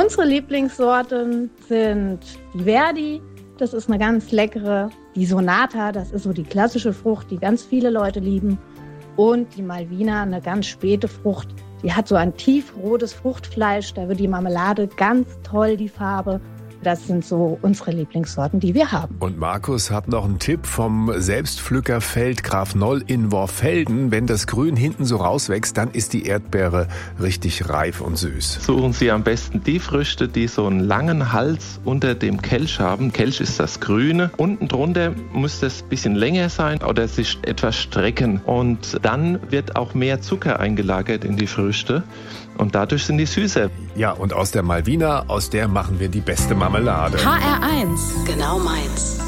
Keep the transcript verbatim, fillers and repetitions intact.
Unsere Lieblingssorten sind die Verdi, das ist eine ganz leckere, die Sonata, das ist so die klassische Frucht, die ganz viele Leute lieben, und die Malvina, eine ganz späte Frucht, die hat so ein tiefrotes Fruchtfleisch, da wird die Marmelade ganz toll, die Farbe. Das sind so unsere Lieblingssorten, die wir haben. Und Markus hat noch einen Tipp vom Selbstpflückerfeld Graf Noll in Worfelden. Wenn das Grün hinten so rauswächst, dann ist die Erdbeere richtig reif und süß. Suchen Sie am besten die Früchte, die so einen langen Hals unter dem Kelch haben. Kelch ist das Grüne. Unten drunter muss das ein bisschen länger sein oder sich etwas strecken. Und dann wird auch mehr Zucker eingelagert in die Früchte. Und dadurch sind die süßer. Ja, und aus der Malvina, aus der machen wir die beste Marmelade. H R eins. Genau meins.